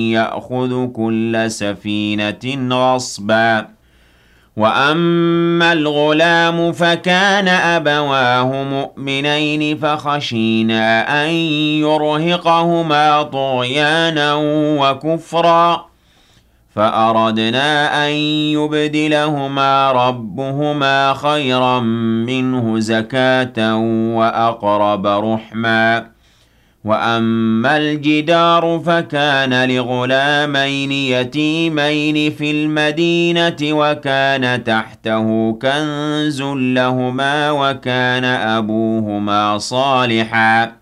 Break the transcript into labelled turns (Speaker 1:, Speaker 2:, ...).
Speaker 1: يأخذ كل سفينة غصبا. وأما الغلام فكان أبواه مؤمنين فخشينا أن يرهقهما طغيانا وكفرا فأردنا أن يبدلهما ربهما خيرا منه زكاة وأقرب رحما. وأما الجدار فكان لغلامين يتيمين في المدينة وكان تحته كنز لهما وكان أبوهما صالحا